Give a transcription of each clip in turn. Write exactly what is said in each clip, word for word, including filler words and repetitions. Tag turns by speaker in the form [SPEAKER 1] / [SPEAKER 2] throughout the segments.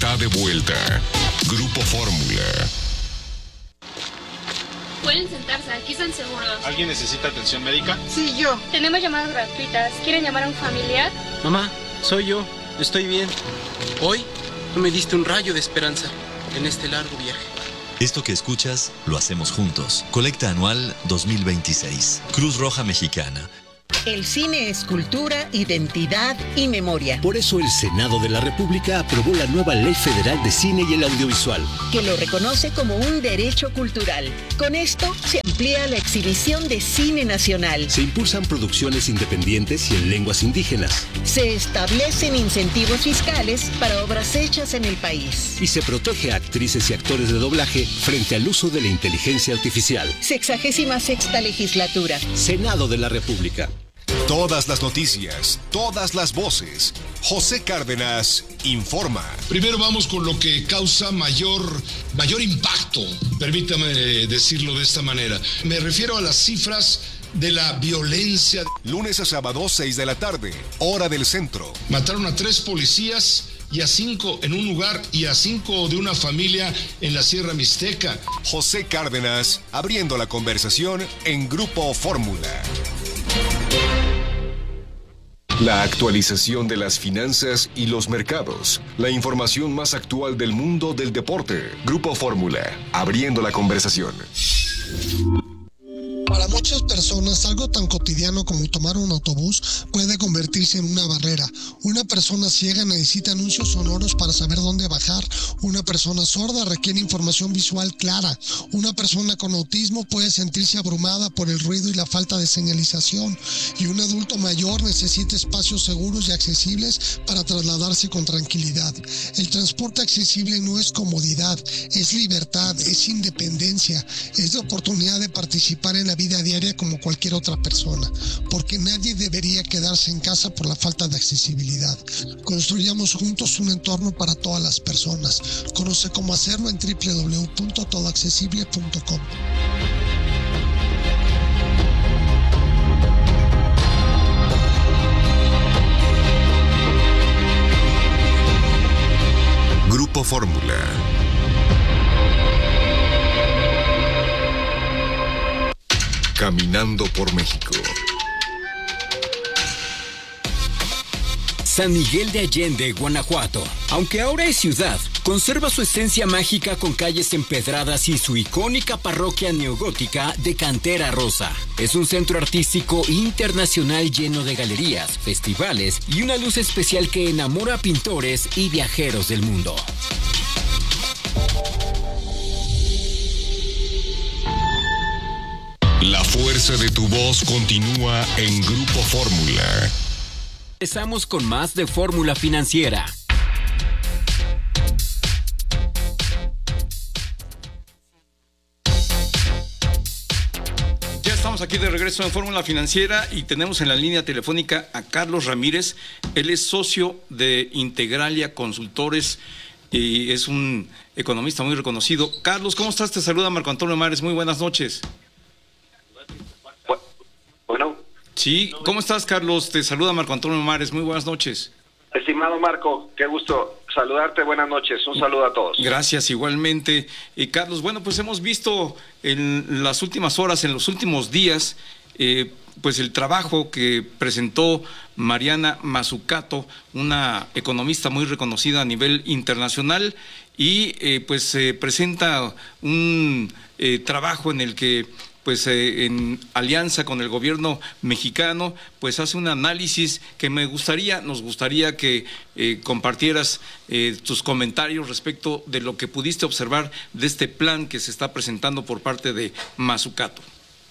[SPEAKER 1] está de vuelta. Grupo Fórmula.
[SPEAKER 2] Pueden sentarse, aquí están seguros.
[SPEAKER 3] ¿Alguien necesita atención médica?
[SPEAKER 4] Sí, yo.
[SPEAKER 2] Tenemos llamadas gratuitas. ¿Quieren llamar a un familiar?
[SPEAKER 5] Mamá, soy yo. Estoy bien. Hoy tú me diste un rayo de esperanza en este largo viaje.
[SPEAKER 6] Esto que escuchas, lo hacemos juntos. Colecta anual dos mil veintiséis. Cruz Roja Mexicana.
[SPEAKER 7] El cine es cultura, identidad y memoria.
[SPEAKER 8] Por eso el Senado de la República aprobó la nueva Ley Federal de Cine y el Audiovisual,
[SPEAKER 7] que lo reconoce como un derecho cultural. Con esto se amplía la exhibición de cine nacional.
[SPEAKER 8] Se impulsan producciones independientes y en lenguas indígenas.
[SPEAKER 7] Se establecen incentivos fiscales para obras hechas en el país.
[SPEAKER 8] Y se protege a actrices y actores de doblaje frente al uso de la inteligencia artificial.
[SPEAKER 7] Sexagésima sexta legislatura.
[SPEAKER 8] Senado de la República.
[SPEAKER 1] Todas las noticias, todas las voces. José Cárdenas informa.
[SPEAKER 9] Primero vamos con lo que causa mayor, mayor impacto, permítame decirlo de esta manera. Me refiero a las cifras de la violencia.
[SPEAKER 1] Lunes a sábado, seis de la tarde, hora del centro.
[SPEAKER 9] Mataron a tres policías y a cinco en un lugar y a cinco de una familia en la Sierra Mixteca.
[SPEAKER 1] José Cárdenas, abriendo la conversación en Grupo Fórmula. La actualización de las finanzas y los mercados. La información más actual del mundo del deporte. Grupo Fórmula, abriendo la conversación.
[SPEAKER 10] Para muchas personas, algo tan cotidiano como tomar un autobús puede convertirse en una barrera. Una persona ciega necesita anuncios sonoros para saber dónde bajar. Una persona sorda requiere información visual clara. Una persona con autismo puede sentirse abrumada por el ruido y la falta de señalización. Y un adulto mayor necesita espacios seguros y accesibles para trasladarse con tranquilidad. El transporte accesible no es comodidad, es libertad, es independencia, es la oportunidad de participar en la vida diaria como cualquier otra persona, porque nadie debería quedarse en casa por la falta de accesibilidad. Construyamos juntos un entorno para todas las personas. Conoce cómo hacerlo en doble u doble u doble u punto todo accesible punto com.
[SPEAKER 1] Grupo Fórmula. Caminando por México.
[SPEAKER 11] San Miguel de Allende, Guanajuato. Aunque ahora es ciudad, conserva su esencia mágica con calles empedradas y su icónica parroquia neogótica de cantera rosa. Es un centro artístico internacional lleno de galerías, festivales y una luz especial que enamora a pintores y viajeros del mundo.
[SPEAKER 1] La fuerza de tu voz continúa en Grupo Fórmula.
[SPEAKER 11] Empezamos con más de Fórmula Financiera.
[SPEAKER 12] Ya estamos aquí de regreso en Fórmula Financiera y tenemos en la línea telefónica a Carlos Ramírez. Él es socio de Integralia Consultores y es un economista muy reconocido. Carlos, ¿cómo estás? Te saluda Marco Antonio Mares. Muy buenas noches.
[SPEAKER 13] Bueno.
[SPEAKER 12] Sí, ¿cómo estás, Carlos? Te saluda Marco Antonio Mares. Muy buenas noches.
[SPEAKER 13] Estimado Marco, qué gusto saludarte. Buenas noches. Un saludo a todos.
[SPEAKER 12] Gracias, igualmente. Y Carlos, bueno, pues hemos visto en las últimas horas, en los últimos días, eh, pues el trabajo que presentó Mariana Mazzucato, una economista muy reconocida a nivel internacional, y eh, pues se eh, presenta un eh, trabajo en el que pues eh, en alianza con el gobierno mexicano, pues hace un análisis que me gustaría, nos gustaría que eh, compartieras eh, tus comentarios respecto de lo que pudiste observar de este plan que se está presentando por parte de Mazzucato.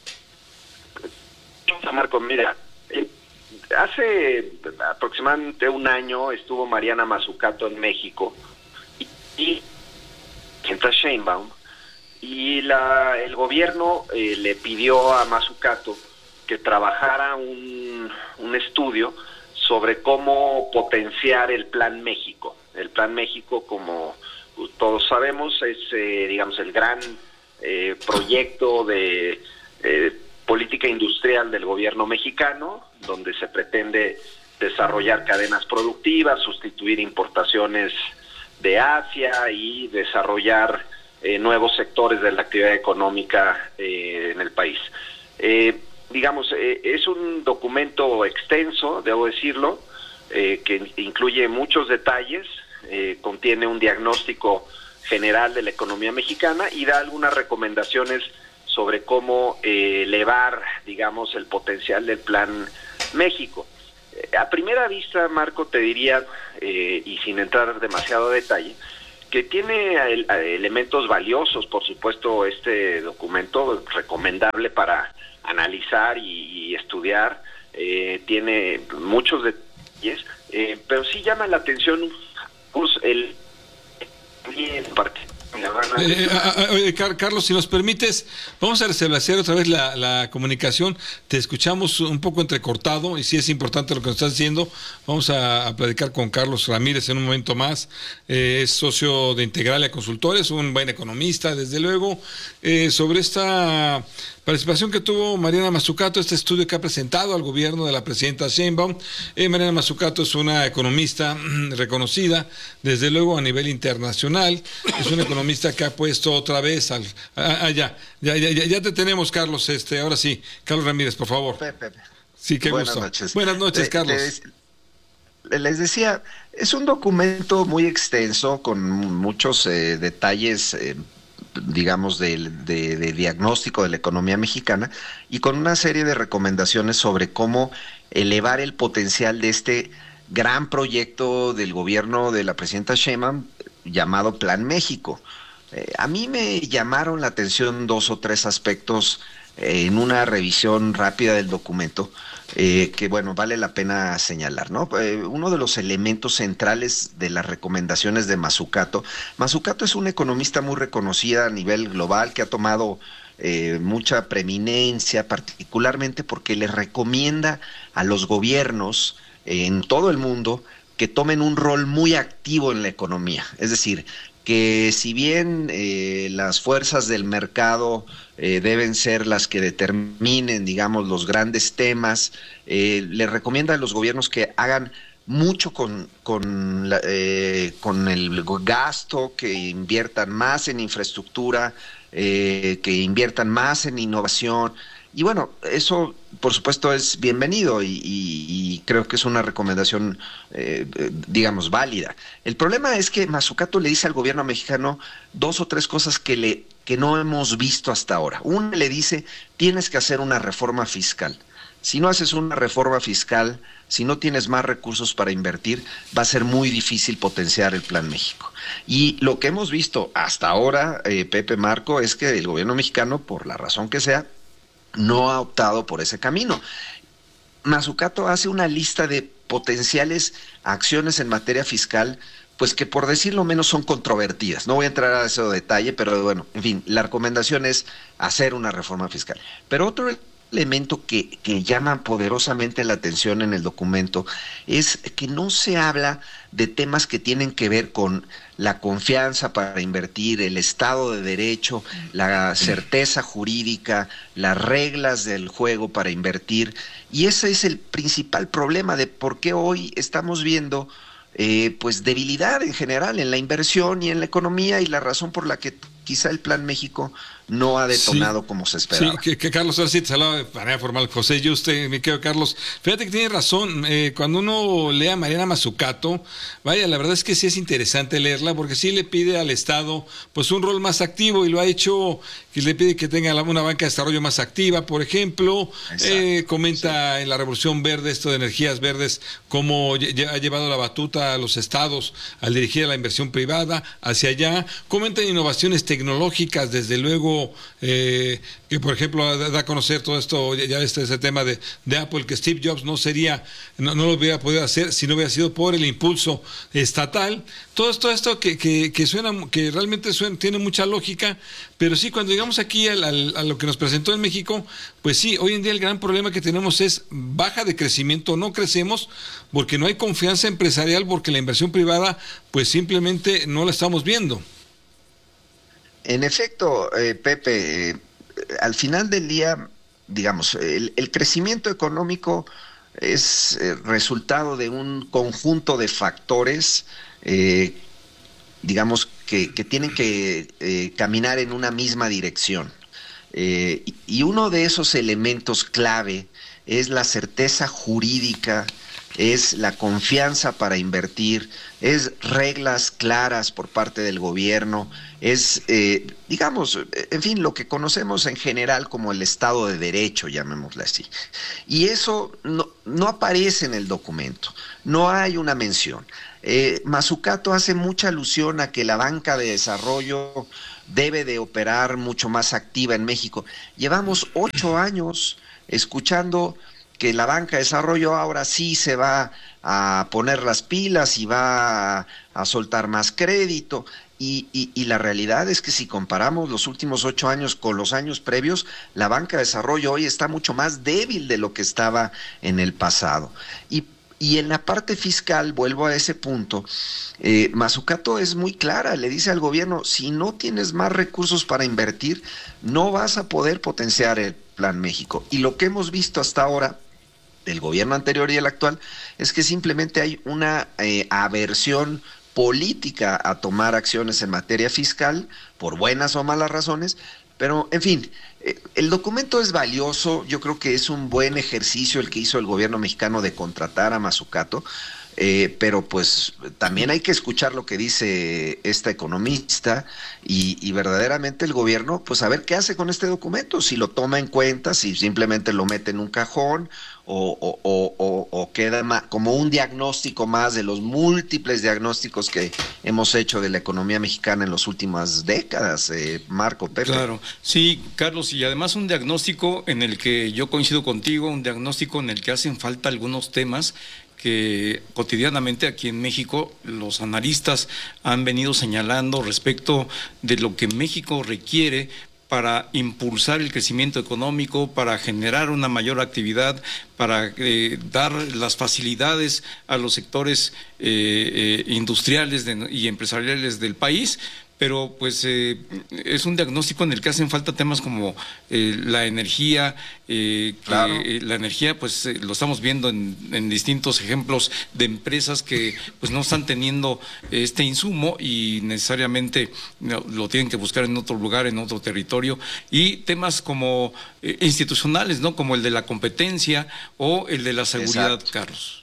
[SPEAKER 13] Marco, mira, eh, hace aproximadamente un año estuvo Mariana Mazzucato en México y, y entra Sheinbaum. Y la, el gobierno eh, le pidió a Mazzucato que trabajara un, un estudio sobre cómo potenciar el Plan México. El Plan México, como todos sabemos, es eh, digamos el gran eh, proyecto de eh, política industrial del gobierno mexicano, donde se pretende desarrollar cadenas productivas, sustituir importaciones de Asia y desarrollar eh, nuevos sectores de la actividad económica eh, en el país. Eh, digamos, eh, es un documento extenso, debo decirlo, eh, que incluye muchos detalles, eh, contiene un diagnóstico general de la economía mexicana y da algunas recomendaciones sobre cómo eh, elevar, digamos, el potencial del Plan México. Eh, a primera vista, Marco, te diría, eh, y sin entrar demasiado a detalle, que tiene el, elementos valiosos, por supuesto, este documento, recomendable para analizar y, y estudiar, eh, tiene muchos detalles, eh, pero sí llama la atención pues, el... el
[SPEAKER 4] Eh, eh, eh, Carlos, si nos permites, vamos a restablecer otra vez la, la comunicación. Te escuchamos un poco entrecortado y sí es importante lo que nos estás diciendo. Vamos a, a platicar con Carlos Ramírez en un momento más. Eh, es socio de Integralia Consultores, un buen economista, desde luego, eh, sobre esta participación que tuvo Mariana Mazzucato, este estudio que ha presentado al gobierno de la presidenta Sheinbaum. Eh, Mariana Mazzucato es una economista reconocida, desde luego a nivel internacional. Es una economista que ha puesto otra vez al... Ah, ah, ya, ya, ya, ya te tenemos, Carlos. Este, ahora sí, Carlos Ramírez, por favor.
[SPEAKER 14] Pepe.
[SPEAKER 4] Sí, qué
[SPEAKER 14] Buenas
[SPEAKER 4] gusto.
[SPEAKER 14] Noches.
[SPEAKER 4] Buenas noches,
[SPEAKER 14] Le,
[SPEAKER 4] Carlos.
[SPEAKER 14] Les, les decía, es un documento muy extenso con muchos eh, detalles, eh, digamos, de, de, de diagnóstico de la economía mexicana y con una serie de recomendaciones sobre cómo elevar el potencial de este gran proyecto del gobierno de la presidenta Sheinbaum llamado Plan México. Eh, a mí me llamaron la atención dos o tres aspectos eh, en una revisión rápida del documento eh, que, bueno, vale la pena señalar, ¿no? Eh, uno de los elementos centrales de las recomendaciones de Mazzucato. Mazzucato es una economista muy reconocida a nivel global que ha tomado eh, mucha preeminencia, particularmente porque le recomienda a los gobiernos eh, en todo el mundo que tomen un rol muy activo en la economía. Es decir, que si bien eh, las fuerzas del mercado eh, deben ser las que determinen, digamos, los grandes temas, eh, le recomienda a los gobiernos que hagan mucho con, con, la, eh, con el gasto, que inviertan más en infraestructura, eh, que inviertan más en innovación. Y bueno, eso por supuesto es bienvenido y, y, y creo que es una recomendación, eh, digamos, válida. El problema es que Mazzucato le dice al gobierno mexicano dos o tres cosas que, le, que no hemos visto hasta ahora. Una, le dice, tienes que hacer una reforma fiscal. Si no haces una reforma fiscal, si no tienes más recursos para invertir, va a ser muy difícil potenciar el Plan México. Y lo que hemos visto hasta ahora, eh, Pepe, Marco, es que el gobierno mexicano, por la razón que sea, no ha optado por ese camino. Mazzucato hace una lista de potenciales acciones en materia fiscal, pues que por decirlo menos son controvertidas. No voy a entrar a ese detalle, pero bueno, en fin, la recomendación es hacer una reforma fiscal. Pero otro elemento que, que llama poderosamente la atención en el documento es que no se habla de temas que tienen que ver con la confianza para invertir, el Estado de Derecho, la certeza jurídica, las reglas del juego para invertir. Y ese es el principal problema de por qué hoy estamos viendo eh, pues debilidad en general en la inversión y en la economía, y la razón por la que quizá el Plan México no ha detonado sí, como se esperaba.
[SPEAKER 4] Sí, que, que Carlos, ahora sí te hablaba de manera formal, José, yo usted, mi querido Carlos, fíjate que tiene razón, eh, cuando uno lee a Mariana Mazzucato, vaya, la verdad es que sí es interesante leerla, porque sí le pide al Estado pues un rol más activo, y lo ha hecho, que le pide que tenga una banca de desarrollo más activa, por ejemplo, eh, comenta sí. en la Revolución Verde, esto de energías verdes, cómo ha llevado la batuta a los estados al dirigir a la inversión privada hacia allá, comenta innovaciones tecnológicas, desde luego, Eh, que por ejemplo da a conocer todo esto, ya, ya este ese tema de, de Apple, que Steve Jobs no sería, no, no lo hubiera podido hacer si no hubiera sido por el impulso estatal. Todo esto, esto que, que, que suena, que realmente suena, tiene mucha lógica, pero sí, cuando llegamos aquí al, al, a lo que nos presentó en México, pues sí, hoy en día el gran problema que tenemos es baja de crecimiento, no crecemos porque no hay confianza empresarial, porque la inversión privada pues simplemente no la estamos viendo.
[SPEAKER 14] En efecto, eh, Pepe, eh, al final del día, digamos, el, el crecimiento económico es eh, resultado de un conjunto de factores eh, digamos, que, que tienen que eh, caminar en una misma dirección. Eh, y, y uno de esos elementos clave es la certeza jurídica, es la confianza para invertir, es reglas claras por parte del gobierno, es, eh, digamos, en fin, lo que conocemos en general como el Estado de Derecho, llamémosle así. Y eso no, no aparece en el documento, no hay una mención. Eh, Mazzucato hace mucha alusión a que la banca de desarrollo debe de operar mucho más activa en México. Llevamos ocho años escuchando que la banca de desarrollo ahora sí se va a poner las pilas y va a, a soltar más crédito. Y, y, y la realidad es que si comparamos los últimos ocho años con los años previos, la banca de desarrollo hoy está mucho más débil de lo que estaba en el pasado. Y Y en la parte fiscal, vuelvo a ese punto, eh, Mazzucato es muy clara, le dice al gobierno, si no tienes más recursos para invertir, no vas a poder potenciar el Plan México. Y lo que hemos visto hasta ahora, del gobierno anterior y el actual, es que simplemente hay una eh, aversión política a tomar acciones en materia fiscal, por buenas o malas razones. Pero, en fin, eh, el documento es valioso, yo creo que es un buen ejercicio el que hizo el gobierno mexicano de contratar a Mazzucato, eh, pero pues también hay que escuchar lo que dice esta economista y, y verdaderamente el gobierno, pues a ver qué hace con este documento, si lo toma en cuenta, si simplemente lo mete en un cajón o, o, o, o, o queda ma- como un diagnóstico más de los múltiples diagnósticos que hemos hecho de la economía mexicana en las últimas décadas, eh, Marco, Pepe.
[SPEAKER 12] Claro, sí, Carlos, y además un diagnóstico en el que yo coincido contigo, un diagnóstico en el que hacen falta algunos temas que cotidianamente aquí en México los analistas han venido señalando respecto de lo que México requiere para impulsar el crecimiento económico, para generar una mayor actividad, para eh, dar las facilidades a los sectores eh, eh, industriales de, y empresariales del país. Pero pues eh, es un diagnóstico en el que hacen falta temas como eh, la energía, eh,
[SPEAKER 14] claro.
[SPEAKER 12] que, eh, la energía pues eh, lo estamos viendo en, en distintos ejemplos de empresas que pues no están teniendo este insumo y necesariamente no, lo tienen que buscar en otro lugar, en otro territorio, y temas como eh, institucionales, ¿no? Como el de la competencia o el de la seguridad. Exacto. Carlos.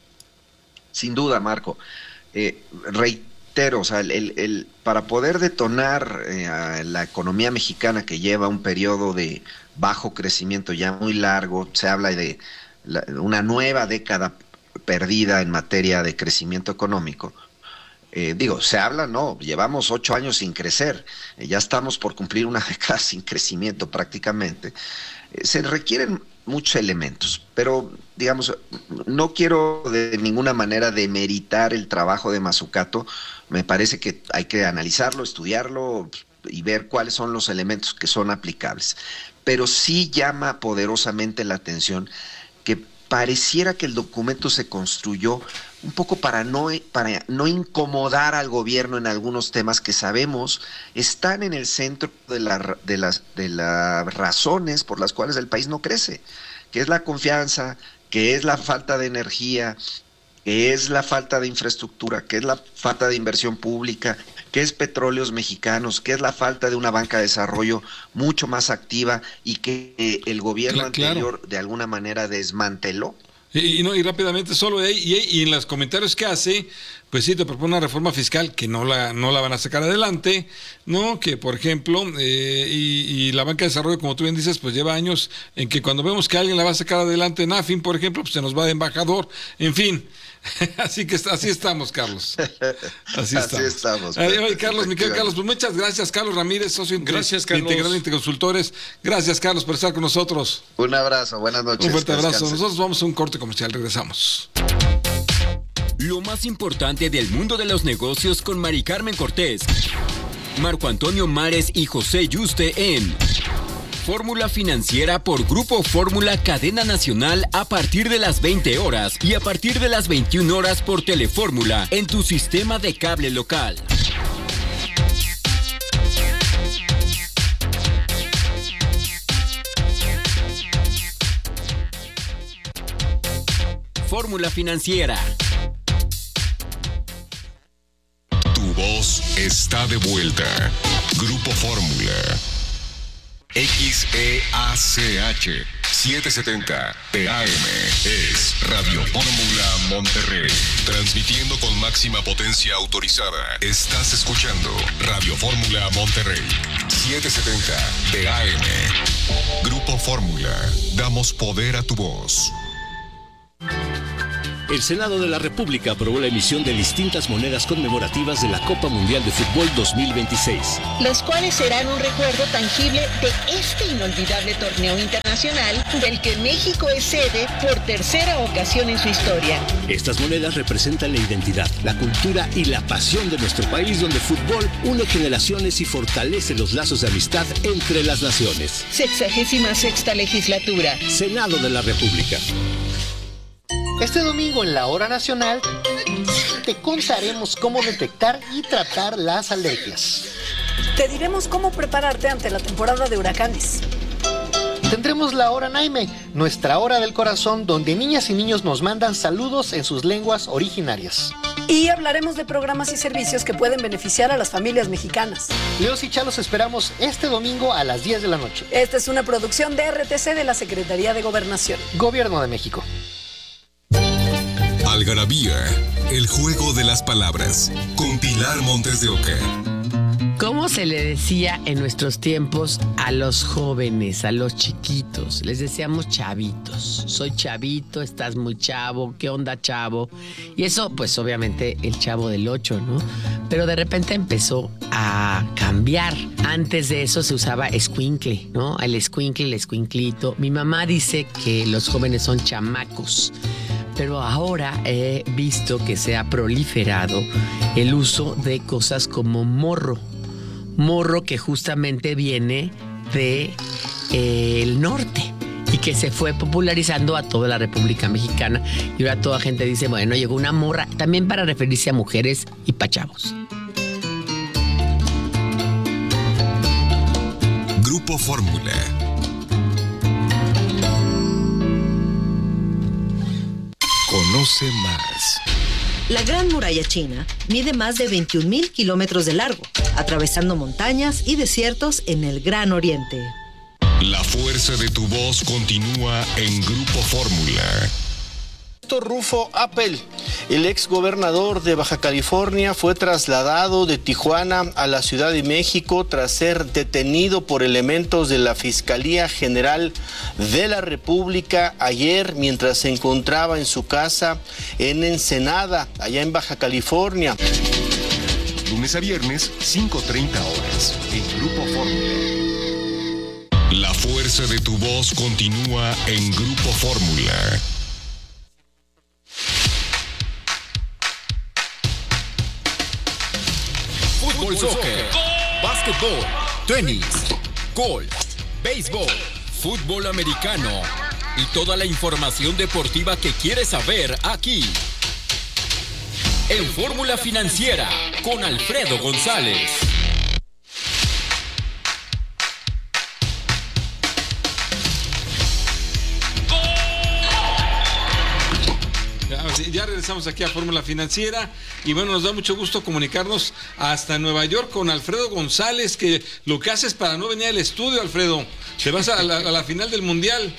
[SPEAKER 14] Sin duda, Marco. Eh, rey O sea, el, el, el, para poder detonar eh, a la economía mexicana que lleva un periodo de bajo crecimiento ya muy largo, se habla de la, una nueva década perdida en materia de crecimiento económico. Eh, digo, se habla, no, llevamos ocho años sin crecer, eh, ya estamos por cumplir una década sin crecimiento prácticamente. Eh, se requieren muchos elementos, pero digamos, no quiero de ninguna manera demeritar el trabajo de Mazzucato. Me parece que hay que analizarlo, estudiarlo y ver cuáles son los elementos que son aplicables. Pero sí llama poderosamente la atención que pareciera que el documento se construyó un poco para no, para no incomodar al gobierno en algunos temas que sabemos están en el centro de, la, de, las, de las razones por las cuales el país no crece, que es la confianza, que es la falta de energía, que es la falta de infraestructura, que es la falta de inversión pública, que es petróleos mexicanos, que es la falta de una banca de desarrollo mucho más activa y que eh, el gobierno claro, anterior claro. de alguna manera desmanteló.
[SPEAKER 4] Y, y no y rápidamente solo de ahí y, y en los comentarios que hace, pues sí te propone una reforma fiscal que no la no la van a sacar adelante, no que por ejemplo eh, y, y la banca de desarrollo, como tú bien dices, pues lleva años en que cuando vemos que alguien la va a sacar adelante, Nafin por ejemplo, pues se nos va de embajador, en fin. Así que así estamos, Carlos. Así estamos. Así estamos. Ay, ay, Carlos, mi querido Carlos, pues muchas gracias, Carlos Ramírez, socio
[SPEAKER 12] gracias, Carlos.
[SPEAKER 4] integral de Interconsultores. Gracias, Carlos, por estar con nosotros.
[SPEAKER 14] Un abrazo, buenas noches.
[SPEAKER 4] Un fuerte abrazo. Nosotros vamos a un corte comercial, regresamos.
[SPEAKER 11] Lo más importante del mundo de los negocios con Mari Carmen Cortés, Marco Antonio Mares y José Yuste en Fórmula Financiera por Grupo Fórmula Cadena Nacional a partir de las veinte horas y a partir de las veintiuna horas por Telefórmula en tu sistema de cable local. Fórmula Financiera.
[SPEAKER 1] Tu voz está de vuelta. Grupo Fórmula. X E A C H setecientos setenta P A M es Radio Fórmula Monterrey. Transmitiendo con máxima potencia autorizada. Estás escuchando Radio Fórmula Monterrey. setecientos setenta P A M. Grupo Fórmula. Damos poder a tu voz.
[SPEAKER 8] El Senado de la República aprobó la emisión de distintas monedas conmemorativas de la Copa Mundial de Fútbol dos mil veintiséis.
[SPEAKER 7] Los cuales serán un recuerdo tangible de este inolvidable torneo internacional del que México es sede por tercera ocasión en su historia.
[SPEAKER 8] Estas monedas representan la identidad, la cultura y la pasión de nuestro país, donde el fútbol une generaciones y fortalece los lazos de amistad entre las naciones.
[SPEAKER 7] Sexagésima sexta legislatura.
[SPEAKER 8] Senado de la República.
[SPEAKER 15] Este domingo en la Hora Nacional te contaremos cómo detectar y tratar las alergias.
[SPEAKER 16] Te diremos cómo prepararte ante la temporada de huracanes.
[SPEAKER 15] Tendremos la Hora Naime, nuestra hora del corazón, donde niñas y niños nos mandan saludos en sus lenguas originarias.
[SPEAKER 16] Y hablaremos de programas y servicios que pueden beneficiar a las familias mexicanas.
[SPEAKER 15] Leos y Chalos esperamos este domingo a las diez de la noche.
[SPEAKER 16] Esta es una producción de R T C de la Secretaría de Gobernación.
[SPEAKER 15] Gobierno de México.
[SPEAKER 1] Algarabía, el juego de las palabras, con Pilar Montes de Oca.
[SPEAKER 17] ¿Cómo se le decía en nuestros tiempos a los jóvenes, a los chiquitos? Les decíamos chavitos. Soy chavito, estás muy chavo, ¿qué onda, chavo? Y eso, pues obviamente el Chavo del Ocho, ¿no? Pero de repente empezó a cambiar. Antes de eso se usaba escuincle, ¿no? El escuincle, el escuinclito. Mi mamá dice que los jóvenes son chamacos. Pero ahora he visto que se ha proliferado el uso de cosas como morro. Morro que justamente viene de eh, el norte y que se fue popularizando a toda la República Mexicana. Y ahora toda gente dice, bueno, llegó una morra, también para referirse a mujeres y pachavos.
[SPEAKER 1] Grupo Fórmula. Conoce más.
[SPEAKER 18] La Gran Muralla China mide más de veintiún mil kilómetros de largo, atravesando montañas y desiertos en el Gran Oriente.
[SPEAKER 1] La fuerza de tu voz continúa en Grupo Fórmula.
[SPEAKER 5] Rufo Appel, el ex gobernador de Baja California, fue trasladado de Tijuana a la Ciudad de México tras ser detenido por elementos de la Fiscalía General de la República ayer mientras se encontraba en su casa en Ensenada, allá en Baja California.
[SPEAKER 1] Lunes a viernes, cinco treinta horas, en Grupo Fórmula. La fuerza de tu voz continúa en Grupo Fórmula.
[SPEAKER 11] Fútbol, soccer, básquetbol, tenis, golf, béisbol, fútbol americano y toda la información deportiva que quieres saber aquí. En Fórmula Financiera, con Alfredo González.
[SPEAKER 4] Ya regresamos aquí a Fórmula Financiera y bueno, nos da mucho gusto comunicarnos hasta Nueva York con Alfredo González, que lo que haces para no venir al estudio, Alfredo, te vas a la, a la final del Mundial.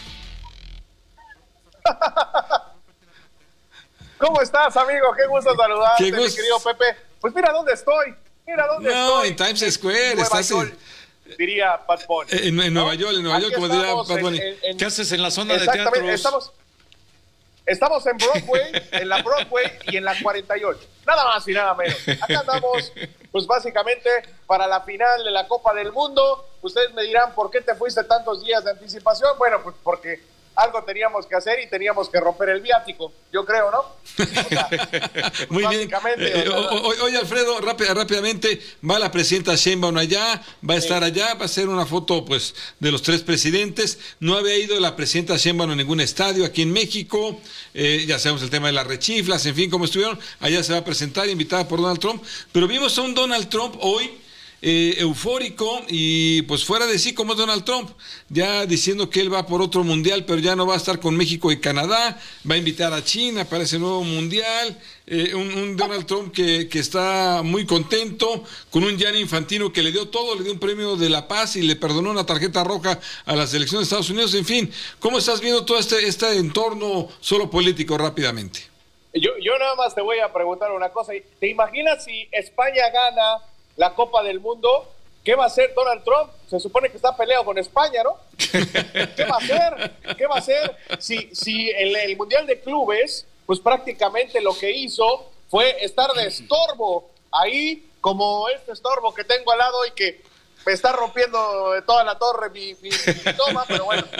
[SPEAKER 19] ¿Cómo estás, amigo? Qué gusto saludarte,
[SPEAKER 4] Qué gusto.
[SPEAKER 19] mi querido Pepe. Pues mira dónde estoy, mira dónde
[SPEAKER 4] no,
[SPEAKER 19] estoy.
[SPEAKER 4] En Times Square,
[SPEAKER 19] Nueva
[SPEAKER 4] estás
[SPEAKER 19] York,
[SPEAKER 4] en...
[SPEAKER 19] diría Bad Bunny.
[SPEAKER 4] En, en Nueva
[SPEAKER 19] ¿no?
[SPEAKER 4] York, en Nueva York,
[SPEAKER 19] Aquí
[SPEAKER 4] como diría Bad
[SPEAKER 19] en-
[SPEAKER 4] Bunny.
[SPEAKER 19] en- en-
[SPEAKER 12] ¿Qué haces en la zona de
[SPEAKER 19] Exactamente,
[SPEAKER 12] teatros?
[SPEAKER 19] Estamos, estamos en Broadway, en la Broadway y en la cuarenta y ocho. Nada más y nada menos. Acá andamos, pues básicamente para la final de la Copa del Mundo. Ustedes me dirán, ¿por qué te fuiste tantos días de anticipación? Bueno, pues porque algo teníamos que hacer y teníamos que romper el viático, yo creo, ¿no? O sea,
[SPEAKER 4] Muy bien.
[SPEAKER 19] básicamente,
[SPEAKER 4] Eh,
[SPEAKER 19] o sea,
[SPEAKER 4] o- o- oye, Alfredo, rápida, rápidamente, va la presidenta Sheinbaum allá, va a estar allá, va a hacer una foto pues de los tres presidentes. No había ido la presidenta Sheinbaum a ningún estadio aquí en México. Eh, ya sabemos el tema de las rechiflas, en fin, cómo estuvieron. Allá se va a presentar, invitada por Donald Trump. Pero vimos a un Donald Trump hoy eh, eufórico y pues fuera de sí como es Donald Trump, ya diciendo que él va por otro mundial, pero ya no va a estar con México y Canadá, va a invitar a China para ese nuevo mundial, eh, un, un Donald Trump que, que está muy contento, con un Gianni Infantino que le dio todo, le dio un premio de la paz y le perdonó una tarjeta roja a la selección de Estados Unidos. En fin, ¿cómo estás viendo todo este, este entorno solo político rápidamente?
[SPEAKER 19] Yo, yo nada más te voy a preguntar una cosa. ¿Te imaginas si España gana la Copa del Mundo? ¿Qué va a hacer Donald Trump? Se supone que está peleado con España, ¿no? ¿Qué va a hacer? ¿Qué va a hacer si, si en el Mundial de Clubes, pues prácticamente lo que hizo fue estar de estorbo ahí, como este estorbo que tengo al lado y que me está rompiendo toda la torre mi, mi, mi toma, pero bueno.